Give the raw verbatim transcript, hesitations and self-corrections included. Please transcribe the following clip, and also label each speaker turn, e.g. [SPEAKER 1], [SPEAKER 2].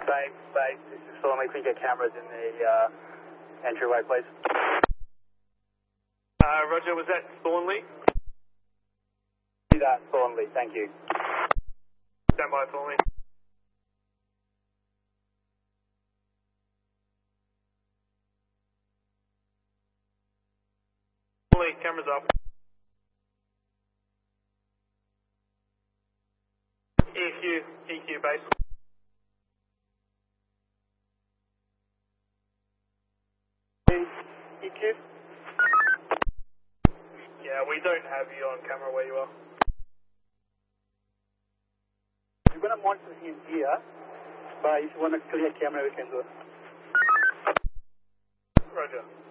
[SPEAKER 1] Base, base, this is Thornley. Can you get cameras in the uh, entryway, please?
[SPEAKER 2] Uh, Roger, was that Thornley?
[SPEAKER 1] Do that, Thornley, thank you.
[SPEAKER 2] Stand by, Thornley. Thornley, cameras up. E Q, E Q base.
[SPEAKER 1] E Q?
[SPEAKER 2] Yeah, we don't have you on camera where you are.
[SPEAKER 1] We're going to monitor him here, but if you want a clear camera, we can do it.
[SPEAKER 2] Roger.